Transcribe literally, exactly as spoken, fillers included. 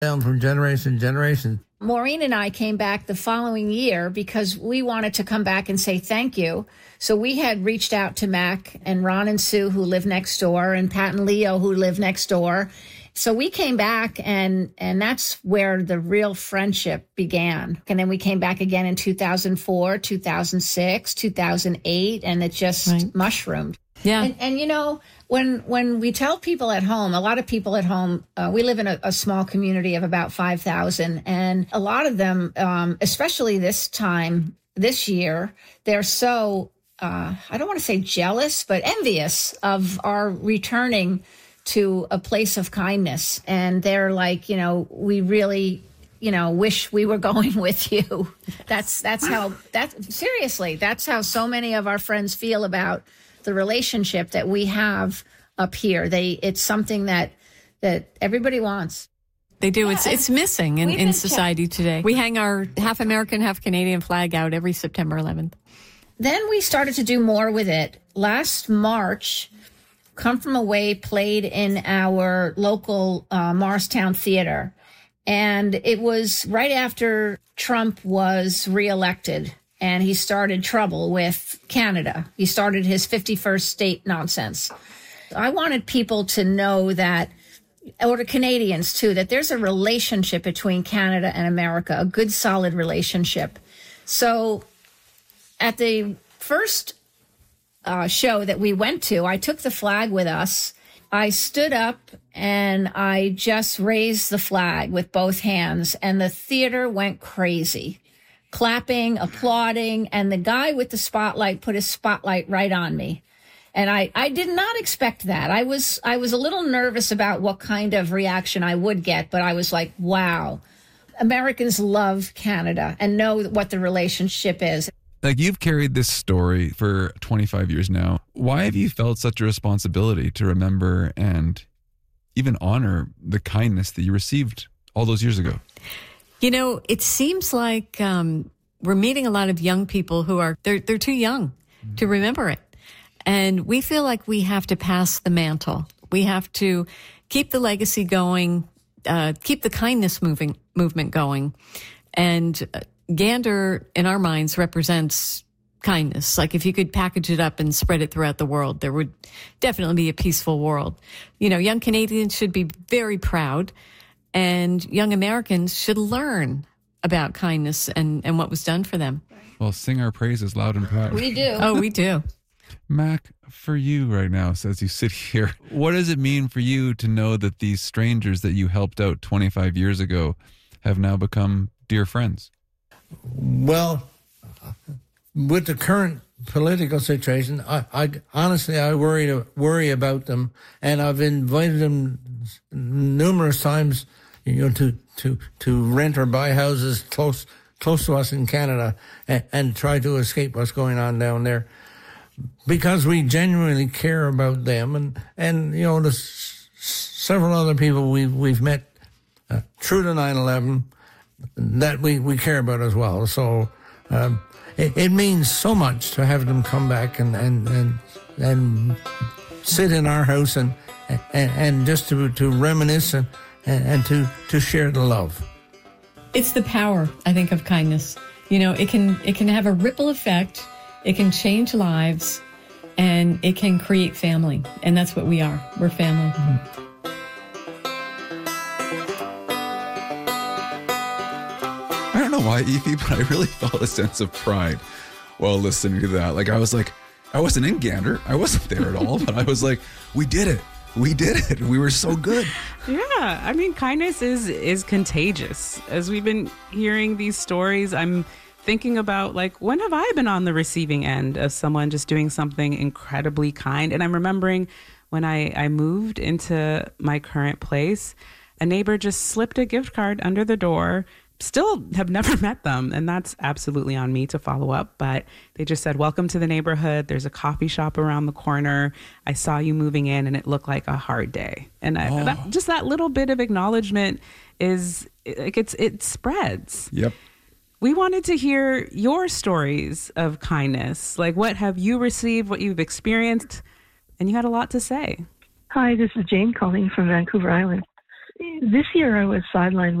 Down from generation to generation. Maureen and I came back the following year because we wanted to come back and say thank you. So we had reached out to Mac and Ron and Sue, who live next door, and Pat and Leo, who live next door. So we came back, and and that's where the real friendship began. And then we came back again in two thousand four, two thousand six, two thousand eight, and it just right. mushroomed. Yeah. And, and, you know, when when we tell people at home, a lot of people at home, uh, we live in a, a small community of about five thousand. And a lot of them, um, especially this time, this year, they're so, uh, I don't want to say jealous, but envious of our returning to a place of kindness. And they're like, you know, we really, you know, wish we were going with you. That's that's how, that seriously, that's how so many of our friends feel about the relationship that we have up here. They, it's something that that everybody wants. They do. Yeah, it's it's missing in, in society check- today. We hang our half American, half Canadian flag out every September eleventh. Then we started to do more with it. Last March, Come From Away played in our local uh, Morristown Theater. And it was right after Trump was reelected. And he started trouble with Canada. He started his fifty-first state nonsense. I wanted people to know that, or to Canadians too, that there's a relationship between Canada and America, a good, solid relationship. So at the first uh, show that we went to, I took the flag with us. I stood up and I just raised the flag with both hands, and the theater went crazy. Clapping, applauding, and the guy with the spotlight put his spotlight right on me. And I, I did not expect that. I was I was a little nervous about what kind of reaction I would get, but I was like, wow, Americans love Canada and know what the relationship is. Like, you've carried this story for twenty-five years now. Why have you felt such a responsibility to remember and even honor the kindness that you received all those years ago? You know, it seems like um, we're meeting a lot of young people who are, they're, they're too young to remember it. And we feel like we have to pass the mantle. We have to keep the legacy going, uh, keep the kindness moving movement going. And uh, Gander, in our minds, represents kindness. Like, if you could package it up and spread it throughout the world, there would definitely be a peaceful world. You know, young Canadians should be very proud. And young Americans should learn about kindness and, and what was done for them. Well, sing our praises loud and proud. We do. Oh, we do. Mac, for you right now, so as you sit here, what does it mean for you to know that these strangers that you helped out twenty-five years ago have now become dear friends? Well, with the current political situation, I, I honestly, I worry worry about them, and I've invited them numerous times, you know, to, to, to rent or buy houses close close to us in Canada, and, and try to escape what's going on down there, because we genuinely care about them, and and you know, there's several other people we've we've met uh, through the nine eleven that we, we care about as well. So um, it, it means so much to have them come back and and and, and sit in our house and and, and just to to reminisce and and to to share the love. It's the power, I think, of kindness. You know, it can it can have a ripple effect. It can change lives, and it can create family. And that's what we are. We're family. Mm-hmm. I don't know why, Evie, but I really felt a sense of pride while listening to that. Like, I was like, I wasn't in Gander. I wasn't there at all, but I was like, we did it. We did it. We were so good. Yeah. I mean, kindness is is contagious. As we've been hearing these stories, I'm thinking about, like, when have I been on the receiving end of someone just doing something incredibly kind? And I'm remembering when I, I moved into my current place, a neighbor just slipped a gift card under the door. Still have never met them, and that's absolutely on me to follow up. But they just said, welcome to the neighborhood. There's a coffee shop around the corner. I saw you moving in, and it looked like a hard day. And I, oh. that, just that little bit of acknowledgement is, like, it's it spreads. Yep. We wanted to hear your stories of kindness. Like, what have you received, what you've experienced? And you had a lot to say. Hi, this is Jane calling from Vancouver Island. this year I was sidelined